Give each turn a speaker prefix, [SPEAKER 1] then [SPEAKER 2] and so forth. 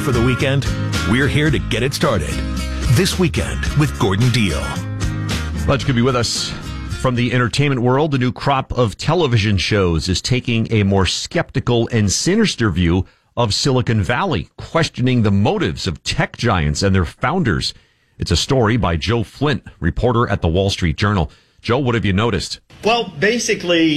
[SPEAKER 1] for the weekend? We're here to get it started. This Weekend with Gordon Deal.
[SPEAKER 2] Glad you could be with us. From the entertainment world, the new crop of television shows is taking a more skeptical and sinister view of Silicon Valley, questioning the motives of tech giants and their founders. It's a story by Joe Flint, reporter at the Wall Street Journal. Joe, what have you noticed?
[SPEAKER 3] Well, basically,